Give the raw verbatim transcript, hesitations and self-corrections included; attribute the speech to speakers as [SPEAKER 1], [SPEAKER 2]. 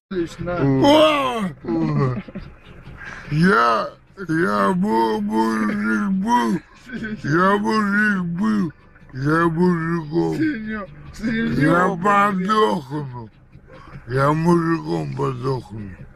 [SPEAKER 1] Лично.
[SPEAKER 2] О! Я, я был мужик был, я мужик был, я мужиком,
[SPEAKER 1] Синё-
[SPEAKER 2] я
[SPEAKER 1] синё,
[SPEAKER 2] подохну, я мужиком подохну.